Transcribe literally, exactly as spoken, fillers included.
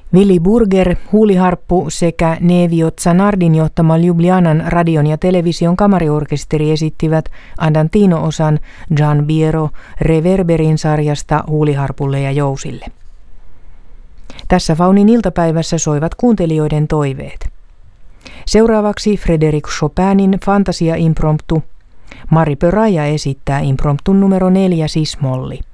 Willy Burger, huuliharppu sekä Nevio Zanardin johtama Ljubljanan radion ja television kamariorkesteri esittivät Andantino-osan Gian Biero Reverberin sarjasta huuliharpulle ja jousille. Tässä Faunin iltapäivässä soivat kuuntelijoiden toiveet. Seuraavaksi Frédéric Chopinin Fantasia Impromptu. Mari Pöraja esittää impromptun numero neljä sis-molli.